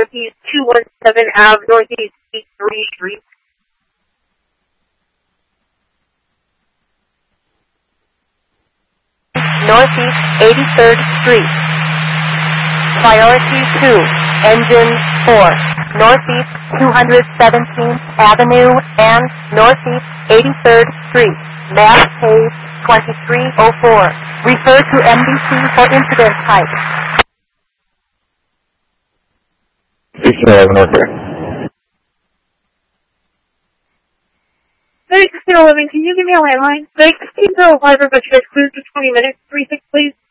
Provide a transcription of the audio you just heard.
Northeast 217 Ave, Northeast 83 Street. Northeast 83rd Street. Priority 2, Engine 4, Northeast 217th Avenue and Northeast 83rd Street, Mass Page 2304. Refer to NBC for incident type. 1611 Northwest. 1611, can you give me a landline? 1605, but should I cruise for 20 minutes? 36, please.